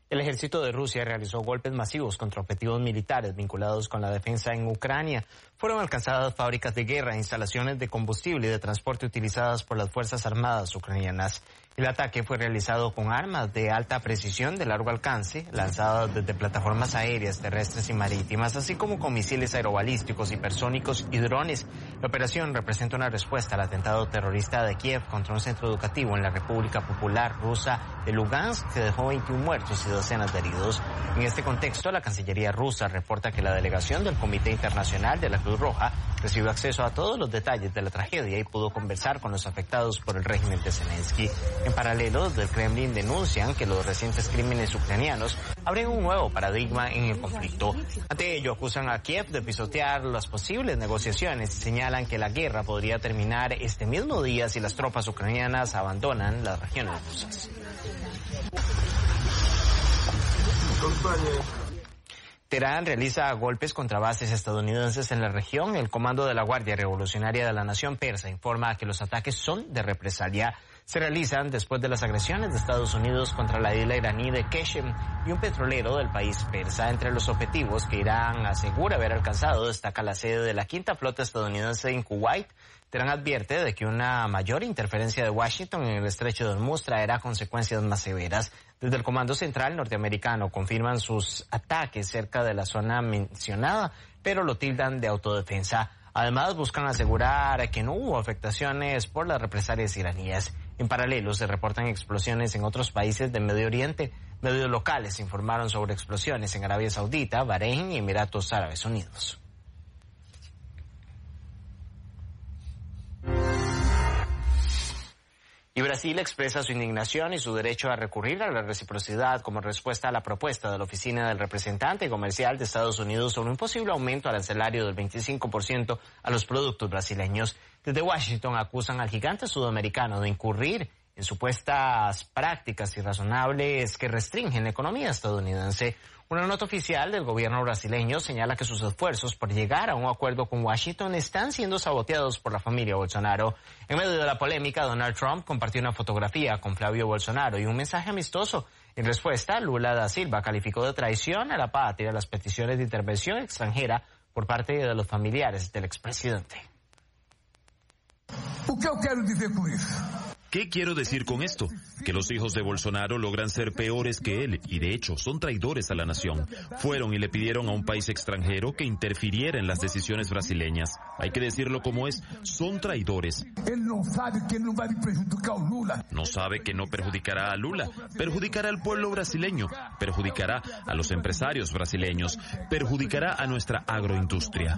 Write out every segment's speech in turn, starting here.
El ejército de Rusia realizó golpes masivos contra objetivos militares vinculados con la defensa en Ucrania. Fueron alcanzadas fábricas de guerra, instalaciones de combustible y de transporte utilizadas por las Fuerzas Armadas ucranianas. El ataque fue realizado con armas de alta precisión de largo alcance, lanzadas desde plataformas aéreas, terrestres y marítimas, así como con misiles aerobalísticos, hipersónicos y drones. La operación representa una respuesta al atentado terrorista de Kiev contra un centro educativo en la República Popular Rusa de Lugansk, que dejó 21 muertos y docenas de heridos. En este contexto, la Cancillería rusa reporta que la delegación del Comité Internacional de la Cruz Roja recibió acceso a todos los detalles de la tragedia y pudo conversar con los afectados por el régimen de Zelensky. En paralelo, desde el Kremlin denuncian que los recientes crímenes ucranianos abren un nuevo paradigma en el conflicto. Ante ello, acusan a Kiev de pisotear las posibles negociaciones y señalan que la guerra podría terminar este mismo día si las tropas ucranianas abandonan las regiones rusas. Teherán realiza golpes contra bases estadounidenses en la región. El comando de la Guardia Revolucionaria de la Nación Persa informa que los ataques son de represalia. Se realizan después de las agresiones de Estados Unidos contra la isla iraní de Keshem y un petrolero del país persa. Entre los objetivos que Irán asegura haber alcanzado destaca la sede de la quinta flota estadounidense en Kuwait. Teherán advierte de que una mayor interferencia de Washington en el estrecho de Hormuz traerá consecuencias más severas. Desde el Comando Central norteamericano confirman sus ataques cerca de la zona mencionada, pero lo tildan de autodefensa. Además, buscan asegurar que no hubo afectaciones por las represalias iraníes. En paralelo, se reportan explosiones en otros países del Medio Oriente. Medios locales informaron sobre explosiones en Arabia Saudita, Bahrein y Emiratos Árabes Unidos. Y Brasil expresa su indignación y su derecho a recurrir a la reciprocidad como respuesta a la propuesta de la Oficina del Representante Comercial de Estados Unidos sobre un posible aumento arancelario del 25% a los productos brasileños. Desde Washington acusan al gigante sudamericano de incurrir en supuestas prácticas irrazonables que restringen la economía estadounidense. Una nota oficial del gobierno brasileño señala que sus esfuerzos por llegar a un acuerdo con Washington están siendo saboteados por la familia Bolsonaro. En medio de la polémica, Donald Trump compartió una fotografía con Flavio Bolsonaro y un mensaje amistoso. En respuesta, Lula da Silva calificó de traición a la patria las peticiones de intervención extranjera por parte de los familiares del expresidente. ¿Qué quiero decir con esto? Que los hijos de Bolsonaro logran ser peores que él y de hecho son traidores a la nación. Fueron y le pidieron a un país extranjero que interfiriera en las decisiones brasileñas. Hay que decirlo como es, son traidores. No sabe que no perjudicará a Lula, perjudicará al pueblo brasileño, perjudicará a los empresarios brasileños, perjudicará a nuestra agroindustria.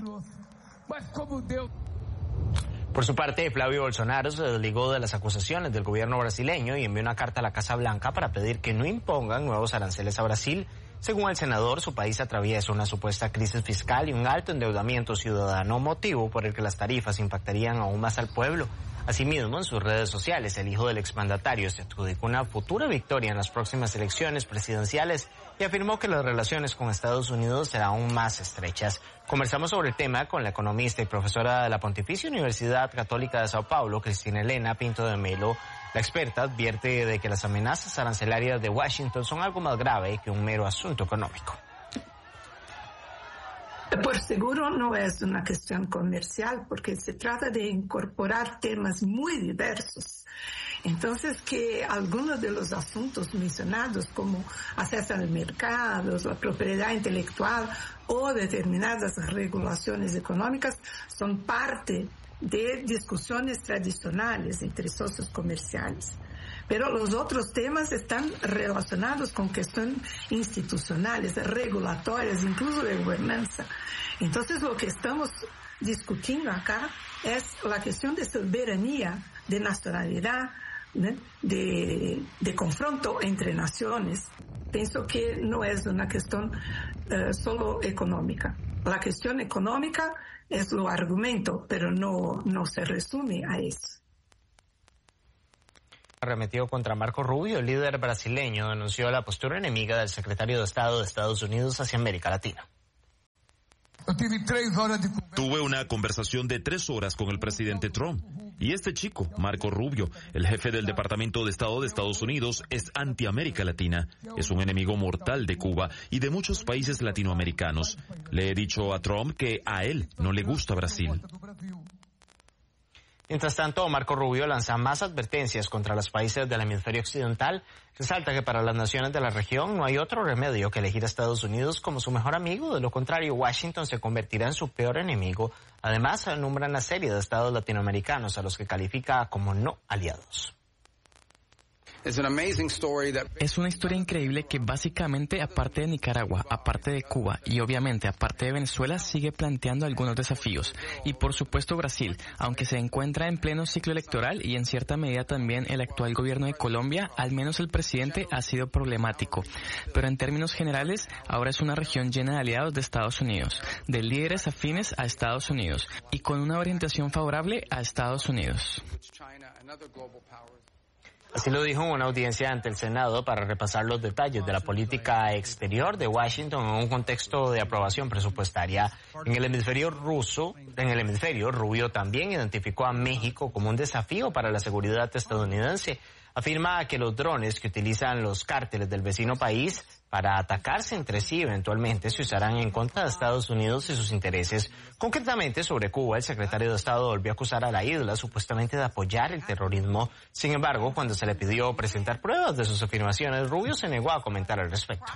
Por su parte, Flavio Bolsonaro se desligó de las acusaciones del gobierno brasileño y envió una carta a la Casa Blanca para pedir que no impongan nuevos aranceles a Brasil. Según el senador, su país atraviesa una supuesta crisis fiscal y un alto endeudamiento ciudadano, motivo por el que las tarifas impactarían aún más al pueblo. Asimismo, en sus redes sociales, el hijo del exmandatario se adjudicó una futura victoria en las próximas elecciones presidenciales y afirmó que las relaciones con Estados Unidos serán aún más estrechas. Conversamos sobre el tema con la economista y profesora de la Pontificia Universidad Católica de Sao Paulo, Cristina Elena Pinto de Melo. La experta advierte de que las amenazas arancelarias de Washington son algo más grave que un mero asunto económico. Por seguro no es una cuestión comercial porque se trata de incorporar temas muy diversos. Entonces, que algunos de los asuntos mencionados como acceso al mercado, la propiedad intelectual o determinadas regulaciones económicas son parte de discusiones tradicionales entre socios comerciales. Pero los otros temas están relacionados con cuestiones institucionales, regulatorias, incluso de gobernanza. Entonces, lo que estamos discutiendo acá es la cuestión de soberanía, de nacionalidad, ¿no? de confronto entre naciones. Pienso que no es una cuestión solo económica. La cuestión económica es lo argumento, pero no se resume a eso. Arremetió contra Marco Rubio, el líder brasileño, denunció la postura enemiga del secretario de Estado de Estados Unidos hacia América Latina. Tuve una conversación de 3 horas con el presidente Trump. Y este chico, Marco Rubio, el jefe del Departamento de Estado de Estados Unidos, es anti-América Latina. Es un enemigo mortal de Cuba y de muchos países latinoamericanos. Le he dicho a Trump que a él no le gusta Brasil. Mientras tanto, Marco Rubio lanza más advertencias contra los países del hemisferio occidental. Resalta que para las naciones de la región no hay otro remedio que elegir a Estados Unidos como su mejor amigo. De lo contrario, Washington se convertirá en su peor enemigo. Además, nombra una serie de estados latinoamericanos a los que califica como no aliados. Es una historia increíble que básicamente, aparte de Nicaragua, aparte de Cuba y obviamente aparte de Venezuela, sigue planteando algunos desafíos. Y por supuesto Brasil, aunque se encuentra en pleno ciclo electoral y en cierta medida también el actual gobierno de Colombia, al menos el presidente ha sido problemático. Pero en términos generales, ahora es una región llena de aliados de Estados Unidos, de líderes afines a Estados Unidos y con una orientación favorable a Estados Unidos. Así lo dijo en una audiencia ante el Senado para repasar los detalles de la política exterior de Washington en un contexto de aprobación presupuestaria. En el hemisferio Rubio también identificó a México como un desafío para la seguridad estadounidense. Afirma que los drones que utilizan los cárteles del vecino país para atacarse entre sí eventualmente se usarán en contra de Estados Unidos y sus intereses. Concretamente sobre Cuba, el secretario de Estado volvió a acusar a la isla supuestamente de apoyar el terrorismo. Sin embargo, cuando se le pidió presentar pruebas de sus afirmaciones, Rubio se negó a comentar al respecto.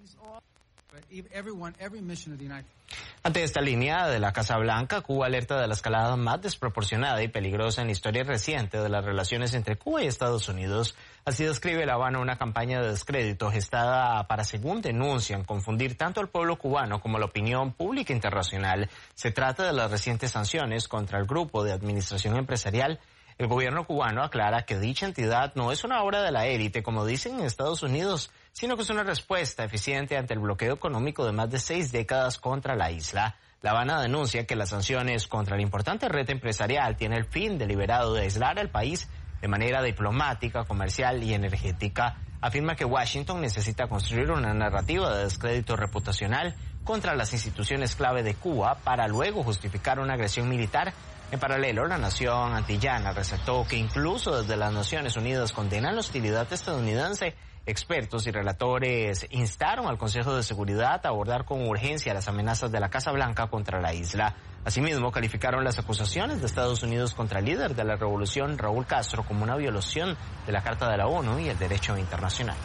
Ante esta línea de la Casa Blanca, Cuba alerta de la escalada más desproporcionada y peligrosa en la historia reciente de las relaciones entre Cuba y Estados Unidos. Así describe La Habana una campaña de descrédito gestada para, según denuncian, confundir tanto al pueblo cubano como la opinión pública internacional. Se trata de las recientes sanciones contra el grupo de administración empresarial. El gobierno cubano aclara que dicha entidad no es una obra de la élite, como dicen en Estados Unidos, sino que es una respuesta eficiente ante el bloqueo económico de más de 6 décadas contra la isla. La Habana denuncia que las sanciones contra la importante red empresarial tienen el fin deliberado de aislar al país de manera diplomática, comercial y energética. Afirma que Washington necesita construir una narrativa de descrédito reputacional contra las instituciones clave de Cuba para luego justificar una agresión militar. En paralelo, la nación antillana resaltó que incluso desde las Naciones Unidas condenan la hostilidad estadounidense. Expertos y relatores instaron al Consejo de Seguridad a abordar con urgencia las amenazas de la Casa Blanca contra la isla. Asimismo, calificaron las acusaciones de Estados Unidos contra el líder de la revolución, Raúl Castro, como una violación de la Carta de la ONU y el derecho internacional.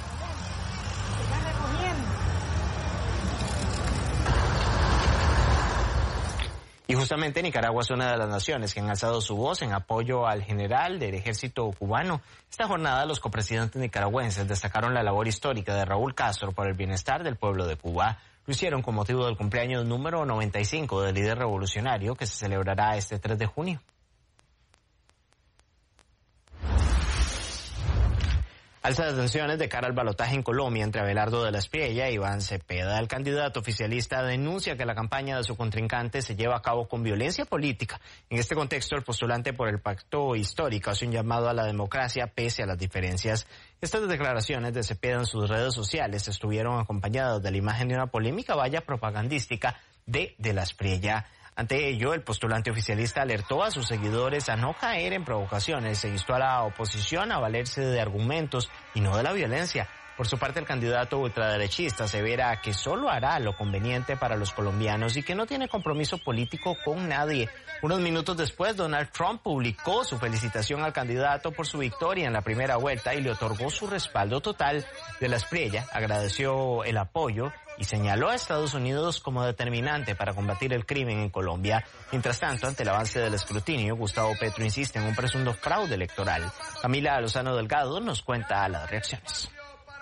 Y justamente Nicaragua es una de las naciones que han alzado su voz en apoyo al general del ejército cubano. Esta jornada los copresidentes nicaragüenses destacaron la labor histórica de Raúl Castro por el bienestar del pueblo de Cuba. Lo hicieron con motivo del cumpleaños número 95 del líder revolucionario que se celebrará este 3 de junio. Alza de tensiones de cara al balotaje en Colombia entre Abelardo de la Espriella y Iván Cepeda. El candidato oficialista denuncia que la campaña de su contrincante se lleva a cabo con violencia política. En este contexto, el postulante por el pacto histórico hace un llamado a la democracia pese a las diferencias. Estas declaraciones de Cepeda en sus redes sociales estuvieron acompañadas de la imagen de una polémica valla propagandística de la Espriella. Ante ello, el postulante oficialista alertó a sus seguidores a no caer en provocaciones e instó a la oposición a valerse de argumentos y no de la violencia. Por su parte, el candidato ultraderechista asevera que solo hará lo conveniente para los colombianos y que no tiene compromiso político con nadie. Unos minutos después, Donald Trump publicó su felicitación al candidato por su victoria en la primera vuelta y le otorgó su respaldo total. De la Espriella agradeció el apoyo y señaló a Estados Unidos como determinante para combatir el crimen en Colombia. Mientras tanto, ante el avance del escrutinio, Gustavo Petro insiste en un presunto fraude electoral. Camila Lozano Delgado nos cuenta las reacciones.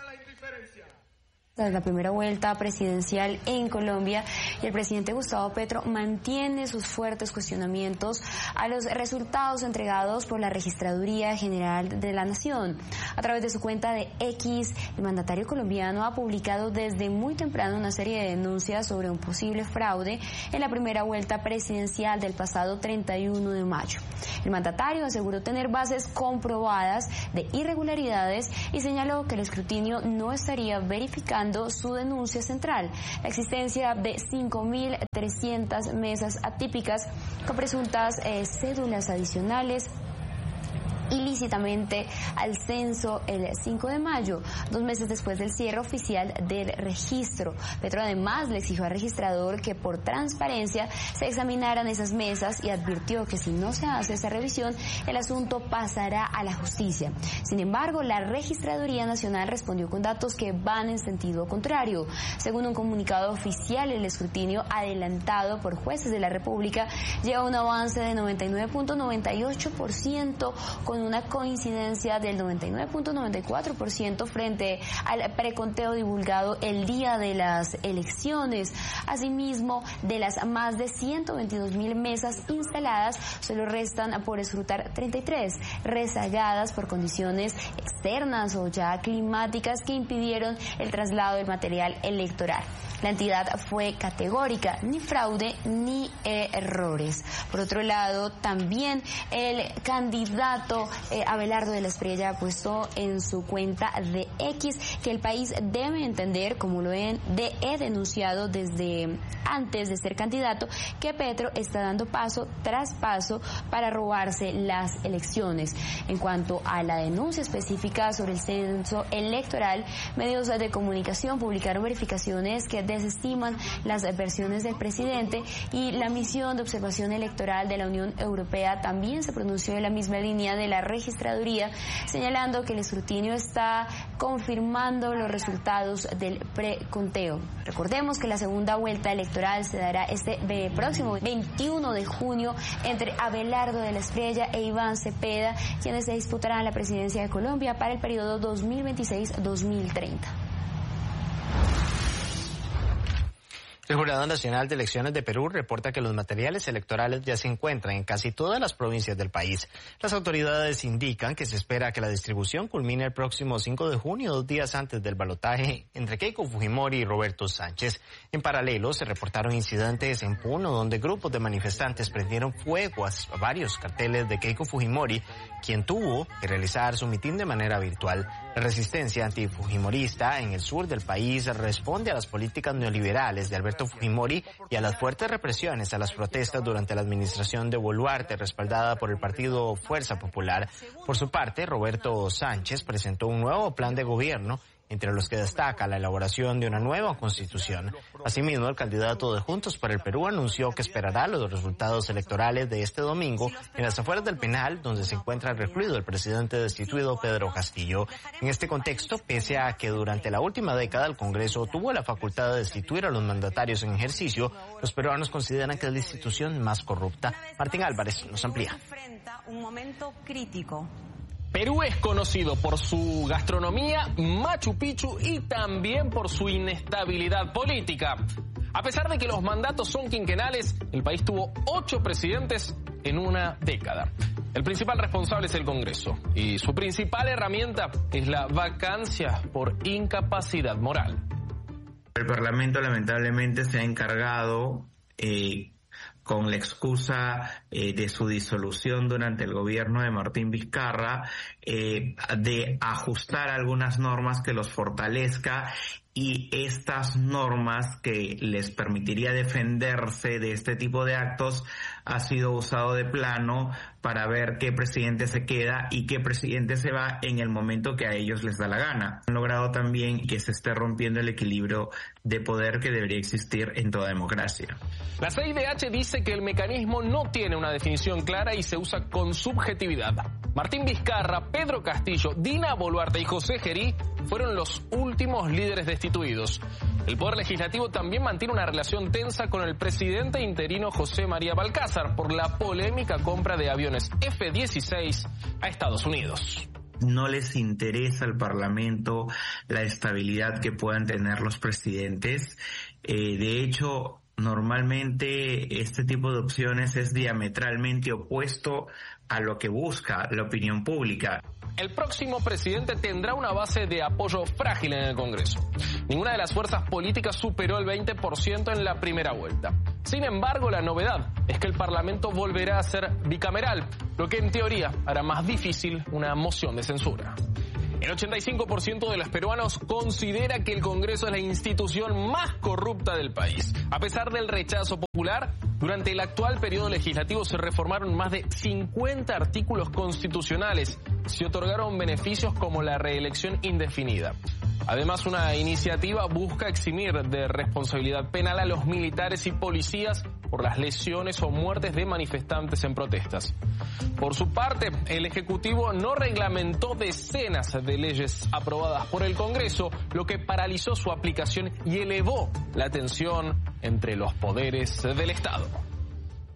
Tras la primera vuelta presidencial en Colombia, y el presidente Gustavo Petro mantiene sus fuertes cuestionamientos a los resultados entregados por la Registraduría General de la Nación. A través de su cuenta de X, el mandatario colombiano ha publicado desde muy temprano una serie de denuncias sobre un posible fraude en la primera vuelta presidencial del pasado 31 de mayo. El mandatario aseguró tener bases comprobadas de irregularidades y señaló que el escrutinio no estaría verificando señalando su denuncia central, la existencia de 5.300 mesas atípicas con presuntas cédulas adicionales ilícitamente al censo el 5 de mayo, 2 meses después del cierre oficial del registro. Petro además le exigió al registrador que por transparencia se examinaran esas mesas y advirtió que si no se hace esa revisión, el asunto pasará a la justicia. Sin embargo, la Registraduría Nacional respondió con datos que van en sentido contrario. Según un comunicado oficial, el escrutinio adelantado por jueces de la República lleva un avance de 99.98% con una coincidencia del 99.94% frente al preconteo divulgado el día de las elecciones. Asimismo, de las más de 122.000 mesas instaladas, solo restan por escrutar 33, rezagadas por condiciones externas o ya climáticas que impidieron el traslado del material electoral. La entidad fue categórica, ni fraude ni errores. Por otro lado, también el candidato Abelardo de la Espriella ha puesto en su cuenta de X que el país debe entender, como lo he denunciado desde antes de ser candidato, que Petro está dando paso tras paso para robarse las elecciones. En cuanto a la denuncia específica sobre el censo electoral, medios de comunicación publicaron verificaciones que desestiman las versiones del presidente, y la misión de observación electoral de la Unión Europea también se pronunció en la misma línea de la registraduría, señalando que el escrutinio está confirmando los resultados del preconteo. Recordemos que la segunda vuelta electoral se dará este próximo 21 de junio entre Abelardo de la Espriella e Iván Cepeda, quienes se disputarán la presidencia de Colombia para el periodo 2026-2030. El Jurado Nacional de Elecciones de Perú reporta que los materiales electorales ya se encuentran en casi todas las provincias del país. Las autoridades indican que se espera que la distribución culmine el próximo 5 de junio, 2 días antes del balotaje entre Keiko Fujimori y Roberto Sánchez. En paralelo, se reportaron incidentes en Puno, donde grupos de manifestantes prendieron fuego a varios carteles de Keiko Fujimori, quien tuvo que realizar su mitin de manera virtual. La resistencia antifujimorista en el sur del país responde a las políticas neoliberales de Alberto Fujimori y a las fuertes represiones a las protestas durante la administración de Boluarte, respaldada por el partido Fuerza Popular. Por su parte, Roberto Sánchez presentó un nuevo plan de gobierno, entre los que destaca la elaboración de una nueva constitución. Asimismo, el candidato de Juntos por el Perú anunció que esperará los resultados electorales de este domingo en las afueras del penal, donde se encuentra recluido el presidente destituido Pedro Castillo. En este contexto, pese a que durante la última década el Congreso tuvo la facultad de destituir a los mandatarios en ejercicio, los peruanos consideran que es la institución más corrupta. Martín Álvarez nos amplía. Un momento crítico. Perú es conocido por su gastronomía, Machu Picchu y también por su inestabilidad política. A pesar de que los mandatos son quinquenales, el país tuvo 8 presidentes en una década. El principal responsable es el Congreso y su principal herramienta es la vacancia por incapacidad moral. El Parlamento lamentablemente se ha encargado con la excusa de su disolución durante el gobierno de Martín Vizcarra, de ajustar algunas normas que los fortalezca, y estas normas que les permitiría defenderse de este tipo de actos ha sido usado de plano para ver qué presidente se queda y qué presidente se va en el momento que a ellos les da la gana. Han logrado también que se esté rompiendo el equilibrio de poder que debería existir en toda democracia. La CIDH dice que el mecanismo no tiene una definición clara y se usa con subjetividad. Martín Vizcarra, Pedro Castillo, Dina Boluarte y José Gerí fueron los últimos líderes destituidos. El Poder Legislativo también mantiene una relación tensa con el presidente interino José María Balcázar por la polémica compra de aviones F-16 a Estados Unidos. No les interesa al Parlamento la estabilidad que puedan tener los presidentes. De hecho, normalmente este tipo de opciones es diametralmente opuesto a lo que busca la opinión pública. El próximo presidente tendrá una base de apoyo frágil en el Congreso. Ninguna de las fuerzas políticas superó el 20% en la primera vuelta. Sin embargo, la novedad es que el Parlamento volverá a ser bicameral, lo que en teoría hará más difícil una moción de censura. El 85% de los peruanos considera que el Congreso es la institución más corrupta del país. A pesar del rechazo popular, durante el actual periodo legislativo se reformaron más de 50 artículos constitucionales. Se otorgaron beneficios como la reelección indefinida. Además, una iniciativa busca eximir de responsabilidad penal a los militares y policías por las lesiones o muertes de manifestantes en protestas. Por su parte, el Ejecutivo no reglamentó decenas de leyes aprobadas por el Congreso, lo que paralizó su aplicación y elevó la tensión entre los poderes del Estado.